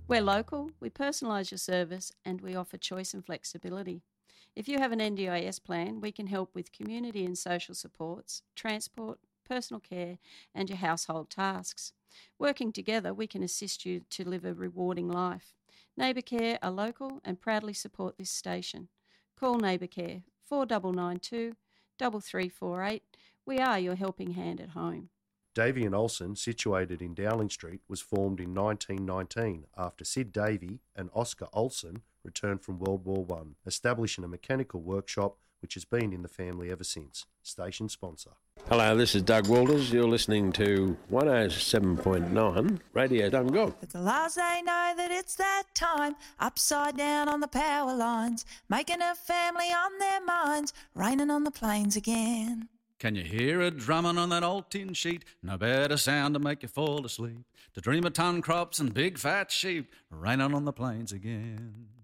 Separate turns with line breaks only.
We're local, we personalise your service, and we offer choice and flexibility. If you have an NDIS plan, we can help with community and social supports, transport, personal care, and your household tasks. Working together, we can assist you to live a rewarding life. Neighbour Care are local and proudly support this station. Call Neighbour Care 4992 3348. We are your helping hand at home.
Davey and Olsen, situated in Dowling Street, was formed in 1919 after Sid Davey and Oscar Olsen returned from World War I, establishing a mechanical workshop which has been in the family ever since. Station sponsor.
Hello, this is Doug Walters. You're listening to 107.9 Radio Dungog.
At the last they know that it's that time, upside down on the power lines, making a family on their minds, raining on the plains again.
Can you hear it drumming on that old tin sheet? No better sound to make you fall asleep. To dream of ton crops and big fat sheep, raining on the plains again.